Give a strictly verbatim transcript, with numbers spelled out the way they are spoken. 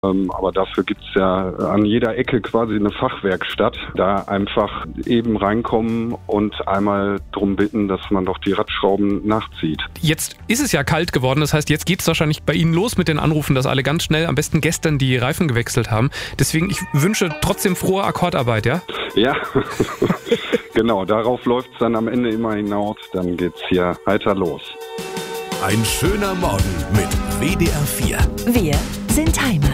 Ähm, aber dafür gibt's ja an jeder Ecke quasi eine Fachwerkstatt. Da einfach eben reinkommen und einmal drum bitten, dass man doch die Radschrauben nachzieht. Jetzt ist es ja kalt geworden, das heißt, jetzt geht's wahrscheinlich bei Ihnen los mit den Anrufen, dass alle ganz schnell, am besten gestern, die Reifen gewechselt haben. Deswegen, ich wünsche trotzdem frohe Akkordarbeit, ja? Ja, genau, darauf läuft's dann am Ende immer hinaus. Dann geht's hier heiter los. Ein schöner Morgen mit W D R vier. Wir sind Heimat.